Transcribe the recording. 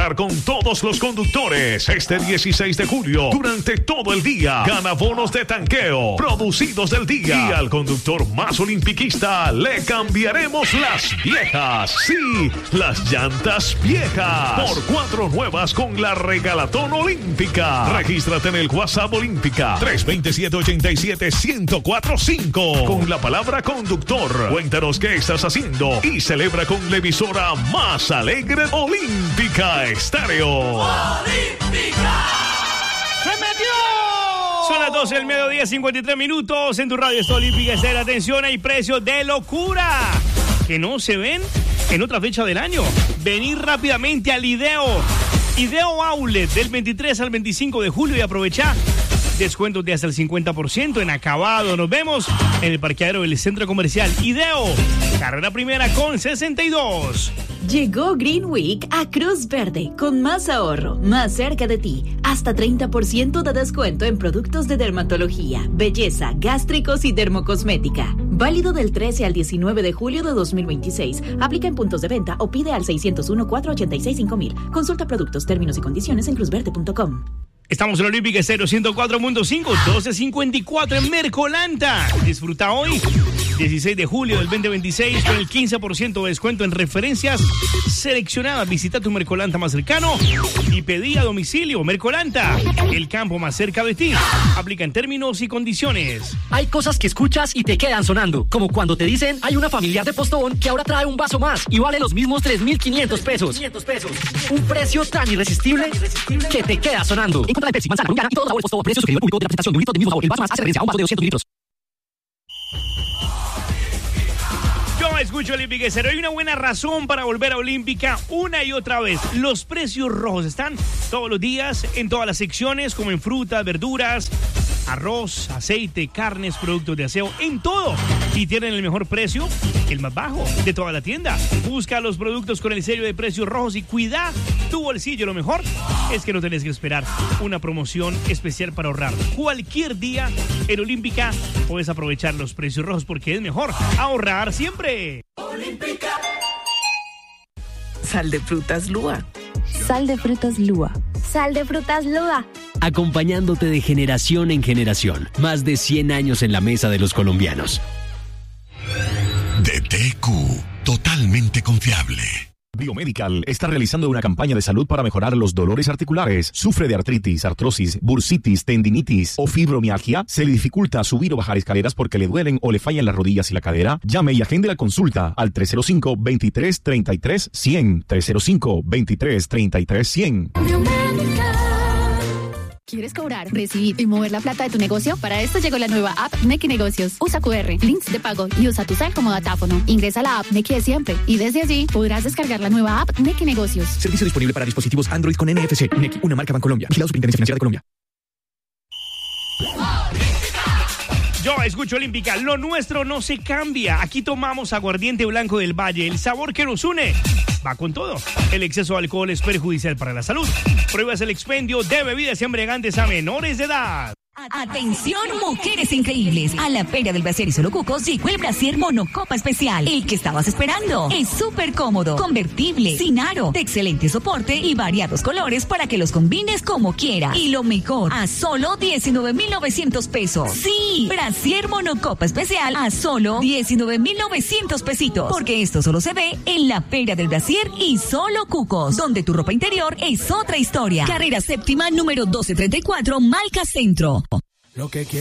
Con todos los conductores este 16 de julio durante todo el día. Gana bonos de tanqueo producidos del día y al conductor más olimpiquista le cambiaremos las viejas. Sí, las llantas viejas por 4 nuevas con la regalatón olímpica. Regístrate en el WhatsApp Olímpica 327-87-1045 con la palabra conductor. Cuéntanos qué estás haciendo y celebra con la emisora más alegre Olímpica Estéreo. ¡Olímpica! ¡Se metió! Son las 12 del mediodía, 53 minutos. En tu radio está Olímpica Estéreo. Atención, hay precios de locura que no se ven en otra fecha del año. Venir rápidamente al Ideo Outlet del 23 al 25 de julio y aprovechar descuentos de hasta el 50% en acabado. Nos vemos en el parqueadero del centro comercial Ideo, carrera primera con 62. Llegó Green Week a Cruz Verde con más ahorro, más cerca de ti. Hasta 30% de descuento en productos de dermatología, belleza, gástricos y dermocosmética. Válido del 13 al 19 de julio de 2026. Aplica en puntos de venta o pide al 601-486-5000. Consulta productos, términos y condiciones en cruzverde.com. Estamos en Olímpica Estéreo 104.5, 12:54 en Mercolanta. Disfruta hoy, 16 de julio del 2026, con el 15% de descuento en referencias seleccionadas. Visita tu Mercolanta más cercano y pedí a domicilio. Mercolanta, el campo más cerca de ti. Aplica en términos y condiciones. Hay cosas que escuchas y te quedan sonando, como cuando te dicen hay una familiar de Postobón que ahora trae un vaso más y vale los mismos 3.500 pesos. Un precio tan irresistible que te queda sonando. Encuentra de Pepsi, manzana, colombiana y todo sabor Postobón. Precio superior público de la presentación de un litro de mismo sabor. El vaso más hace referencia a un vaso de 200 litros. Yo escucho Olímpica Estéreo. Hay una buena razón para volver a Olímpica una y otra vez. Los precios rojos están todos los días en todas las secciones, como en frutas, verduras, arroz, aceite, carnes, productos de aseo, en todo. Y tienen el mejor precio, el más bajo de toda la tienda. Busca los productos con el sello de precios rojos y cuida tu bolsillo. Lo mejor es que no tenés que esperar una promoción especial para ahorrar. Cualquier día en Olímpica puedes aprovechar los precios rojos porque es mejor ahorrar siempre. Olímpica. Sal de frutas Lua. Sal de frutas Lua. Sal de frutas Lua. Acompañándote de generación en generación. Más de 100 años en la mesa de los colombianos. DTQ, totalmente confiable. Biomedical está realizando una campaña de salud para mejorar los dolores articulares. ¿Sufre de artritis, artrosis, bursitis, tendinitis o fibromialgia? ¿Se le dificulta subir o bajar escaleras porque le duelen o le fallan las rodillas y la cadera? Llame y agende la consulta al 305-2333-100. 305-2333-100. ¿Quieres cobrar, recibir y mover la plata de tu negocio? Para esto llegó la nueva app Nequi Negocios. Usa QR, links de pago y usa tu cel como datáfono. Ingresa a la app Nequi de siempre y desde allí podrás descargar la nueva app Nequi Negocios. Servicio disponible para dispositivos Android con NFC. Nequi, una marca Bancolombia. Vigilado Superintendencia Financiera de Colombia. Yo escucho Olímpica, lo nuestro no se cambia. Aquí tomamos aguardiente blanco del Valle, el sabor que nos une. Va con todo. El exceso de alcohol es perjudicial para la salud. Prohíbas el expendio de bebidas embriagantes a menores de edad. Atención, mujeres increíbles. A la Feria del Brasier y Solo Cucos llegó el Brasier Monocopa Especial. El que estabas esperando. Es súper cómodo, convertible, sin aro, de excelente soporte y variados colores para que los combines como quieras. Y lo mejor, a solo 19,900 pesos. Sí, Brasier Monocopa Especial a solo 19,900 pesitos. Porque esto solo se ve en la Feria del Brasier y Solo Cucos, donde tu ropa interior es otra historia. Carrera séptima número 1234, Malca Centro. Lo que quiero.